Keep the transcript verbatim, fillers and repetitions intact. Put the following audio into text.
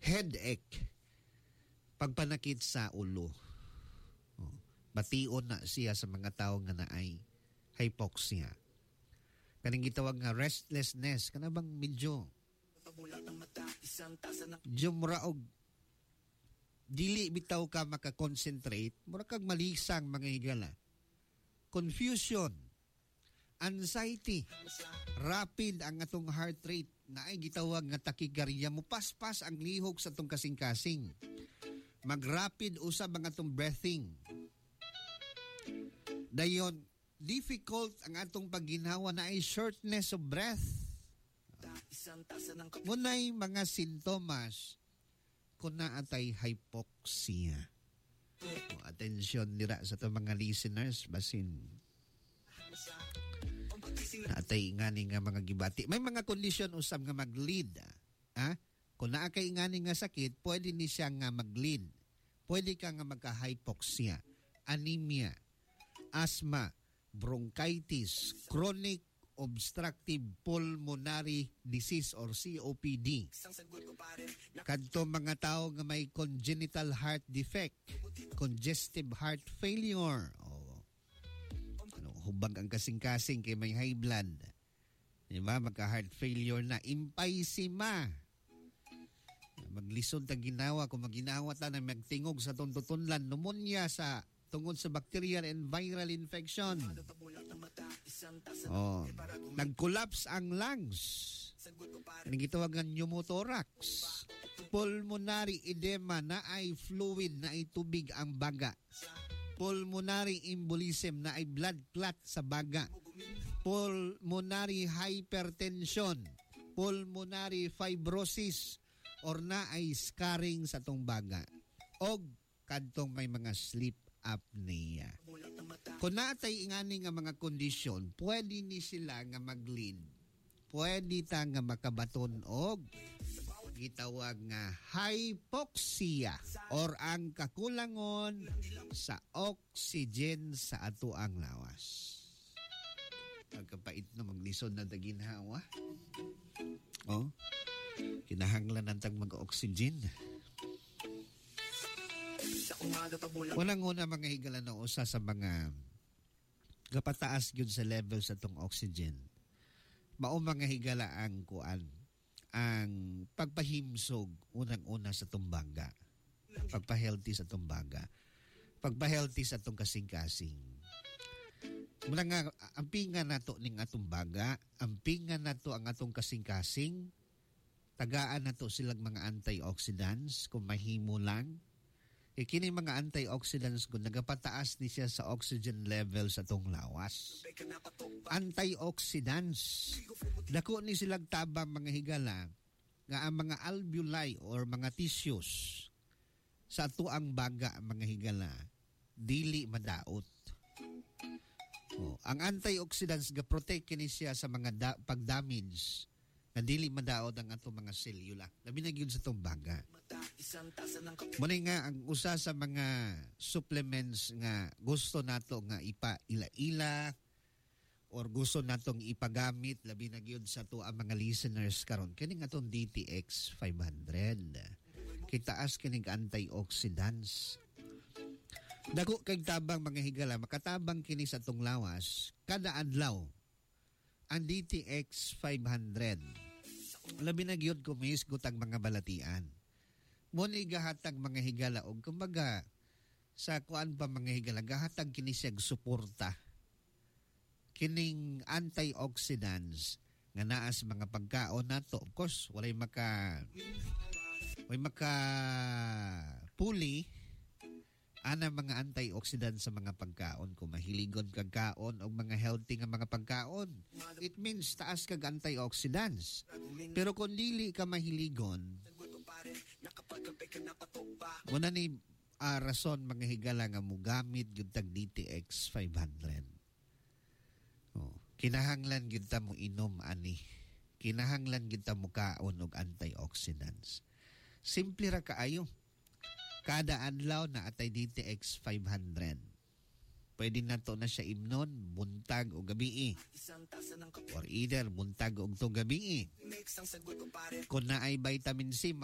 headache, pagpanakit sa ulo. Oh, bation na siya sa mga tao nga naay hypoxia. Kaning gitawag nga restlessness, kana bang medyo jumraog dili bitaw ka makakonsentrate, mura kag malisang mga higala. Confusion, anxiety, rapid ang atong heart rate, na ay gitawag nga takikardia, mo paspas ang lihok sa atong kasing-kasing. Mag-rapid usab ang atong breathing. Dayon, difficult ang atong pagginhawa, na ay shortness of breath. Munay mga sintomas kung naatay hypoxia. O, atensyon nira sa itong mga listeners, basin naatay ngani nga mga gibati. May mga kondisyon usab nga mag-lead. Ah? Kung naakay ngani nga sakit, pwede ni siya nga mag-lead. Pwede ka nga magka-hypoxia, anemia, asthma, bronchitis, chronic obstructive pulmonary disease or C O P D. Kadto mga tao nga may congenital heart defect, congestive heart failure. O, ano, hubag ang kasing-kasing kay may high blood. Diba? Magka-heart failure na. Emphysema. Maglisod tang ginawa. Kung maginawa ta na magtingog sa tuntutunlan, pneumonia sa tungod sa bacterial and viral infection. Oh, nag-collapse ang lungs. Ang gitawag ng pneumothorax. Pulmonary edema, na ay fluid, na ay tubig ang baga. Pulmonary embolism, na ay blood clot sa baga. Pulmonary hypertension. Pulmonary fibrosis, or na ay scarring sa tong baga. Og kadtong may mga sleep apnea. Kung naatay ingani nga mga kondisyon, pwede ni sila nga mag-lead. Pwede ta nga makabaton og gitawag nga hypoxia, or ang kakulangon sa oxygen sa ato ang lawas. Pagkapait na maglisod na daginhawa. Oh, kinahanglan nantang mag-oxygen. Walang una mga higala na usa sa mga kapataas yun sa level sa tong oxygen. Mao mga higala ang kuan, ang pagpahimsog unang-una sa tumbaga. Pagpa-healthy sa tumbaga. Pagpa-healthy sa tong kasing-kasing. Mula nga, ampingan nato ning atong baga, ampingan nato ang atong kasing-kasing, tagaan nato silang mga antioxidants kung mahimo lang. E kini mga antioxidants kung nagapataas ni siya sa oxygen level sa tong lawas. Antioxidants, dako ni silang tabang mga higala nga ang mga alveoli or mga tissues sa tuang baga mga higala dili madaot. Oh, ang antioxidants ga protect kini siya sa mga da- pag-damage na dili madaot ang ato mga selula. Labi na gyud sa tong baga. Muna nga ang usa sa mga supplements nga gusto nato nga ipa-ila-ila or gusto natong ipagamit labi na gyud sa to ang mga listeners karon kini nga tong D T X five hundred. Kitaas kini antioxidants. Dako kay tabang mga higala, makatabang kini sa tong lawas kada adlaw. Ang D T X five hundred. Labi na gyud kumisgot ang mga balatian. Muni gahatag mga higala og kumbaga sa kuan pa mga higala gahatag kini siya suporta kining antioxidants nga naa sa mga pagkaon nato. Of course walay maka way maka puli ana mga antioxidants sa mga pagkaon. Kung mahiligon kag kaon o mga healthy nga mga pagkaon, it means taas kag antioxidants. Pero kung dili ka mahiligon, muna ni uh, rason mga higala nga mugamit yung tag D T X five hundred. Oh, kinahanglan gyud ta mo inom ani. Kinahanglan gyud ta mo kaon og antioxidants. Simple ra kaayo. Kada adlaw na atay D T X five hundred. Pwede na to na siya imnon buntag o gabi. Or either buntag o to gabi. Kung na ay vitamin C,